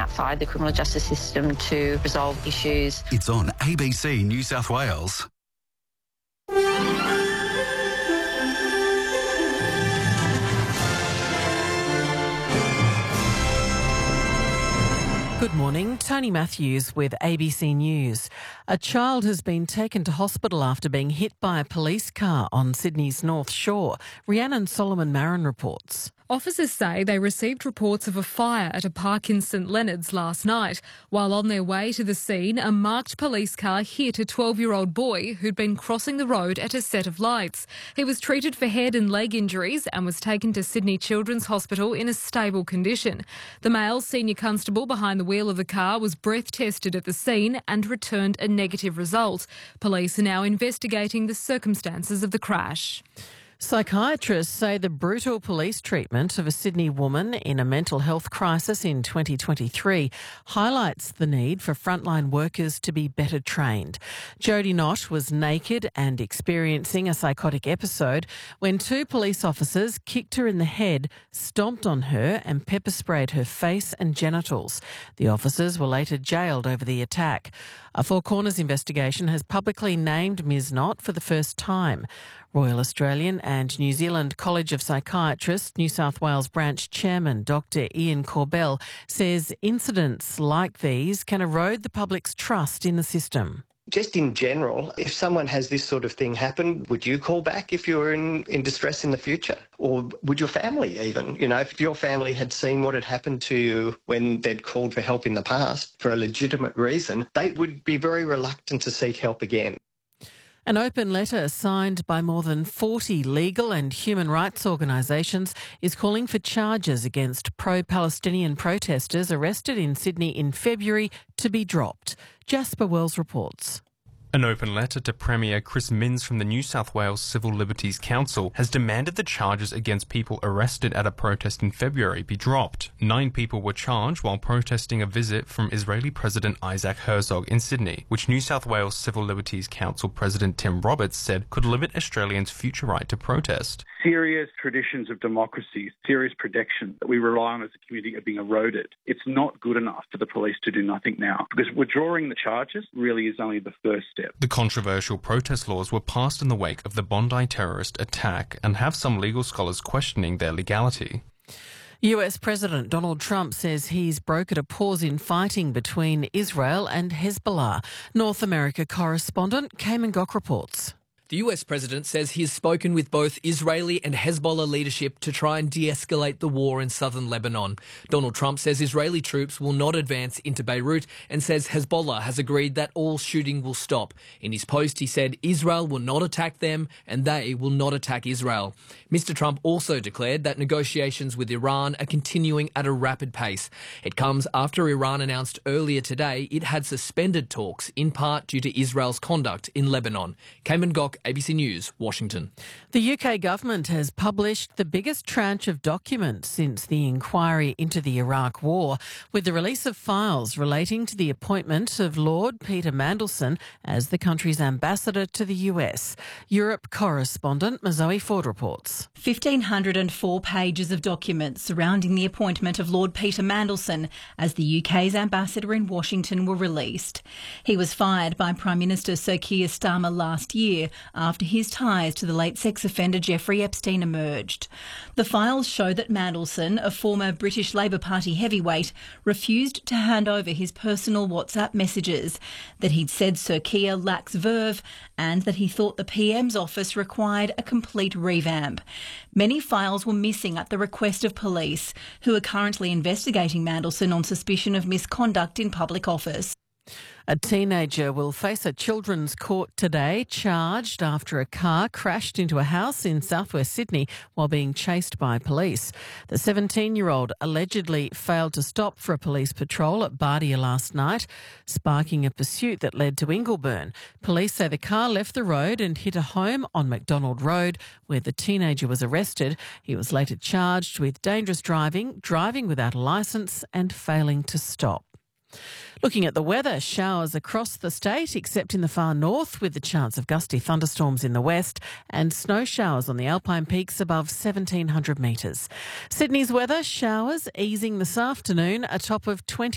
outside the criminal justice system to resolve issues. It's on ABC New South Wales. Good morning, Tony Matthews with ABC News. A child has been taken to hospital after being hit by a police car on Sydney's North Shore. Rhiannon Solomon-Marin reports. Officers say they received reports of a fire at a park in St Leonard's last night. While on their way to the scene, a marked police car hit a 12-year-old boy who'd been crossing the road at a set of lights. He was treated for head and leg injuries and was taken to Sydney Children's Hospital in a stable condition. The male senior constable behind the wheel of the car was breath tested at the scene and returned a negative result. Police are now investigating the circumstances of the crash. Psychiatrists say the brutal police treatment of a Sydney woman in a mental health crisis in 2023 highlights the need for frontline workers to be better trained. Jodie Knott was naked and experiencing a psychotic episode when two police officers kicked her in the head, stomped on her and pepper sprayed her face and genitals. The officers were later jailed over the attack. A Four Corners investigation has publicly named Ms Knott for the first time. Royal Australian and New Zealand College of Psychiatrists New South Wales branch chairman Dr Ian Corbell says incidents like these can erode the public's trust in the system. Just in general, if someone has this sort of thing happen, would you call back if you were in distress in the future? Or would your family even? You know, if your family had seen what had happened to you when they'd called for help in the past for a legitimate reason, they would be very reluctant to seek help again. An open letter signed by more than 40 legal and human rights organisations is calling for charges against pro-Palestinian protesters arrested in Sydney in February to be dropped. Jasper Wells reports. An open letter to Premier Chris Minns from the New South Wales Civil Liberties Council has demanded the charges against people arrested at a protest in February be dropped. 9 people were charged while protesting a visit from Israeli President Isaac Herzog in Sydney, which New South Wales Civil Liberties Council President Tim Roberts said could limit Australians' future right to protest. Serious traditions of democracy, serious protection that we rely on as a community are being eroded. It's not good enough for the police to do nothing now, because withdrawing the charges really is only the first step. The controversial protest laws were passed in the wake of the Bondi terrorist attack and have some legal scholars questioning their legality. US President Donald Trump says he's brokered a pause in fighting between Israel and Hezbollah. North America correspondent Cayman Gok reports. The US president says he has spoken with both Israeli and Hezbollah leadership to try and de-escalate the war in southern Lebanon. Donald Trump says Israeli troops will not advance into Beirut and says Hezbollah has agreed that all shooting will stop. In his post, he said Israel will not attack them and they will not attack Israel. Mr. Trump also declared that negotiations with Iran are continuing at a rapid pace. It comes after Iran announced earlier today it had suspended talks, in part due to Israel's conduct in Lebanon. Cayman Gok, ABC News, Washington. The UK government has published the biggest tranche of documents since the inquiry into the Iraq war, with the release of files relating to the appointment of Lord Peter Mandelson as the country's ambassador to the US. Europe correspondent Mazoe Ford reports. 1,504 pages of documents surrounding the appointment of Lord Peter Mandelson as the UK's ambassador in Washington were released. He was fired by Prime Minister Sir Keir Starmer last year after his ties to the late sex offender Jeffrey Epstein emerged. The files show that Mandelson, a former British Labour Party heavyweight, refused to hand over his personal WhatsApp messages, that he'd said Sir Keir lacks verve, and that he thought the PM's office required a complete revamp. Many files were missing at the request of police, who are currently investigating Mandelson on suspicion of misconduct in public office. A teenager will face a children's court today, charged after a car crashed into a house in southwest Sydney while being chased by police. The 17-year-old allegedly failed to stop for a police patrol at Bardia last night, sparking a pursuit that led to Ingleburn. Police say the car left the road and hit a home on McDonald Road, where the teenager was arrested. He was later charged with dangerous driving, driving without a licence and failing to stop. Looking at the weather, showers across the state except in the far north, with the chance of gusty thunderstorms in the west, and snow showers on the Alpine peaks above 1,700 metres. Sydney's weather, showers easing this afternoon, a top of 20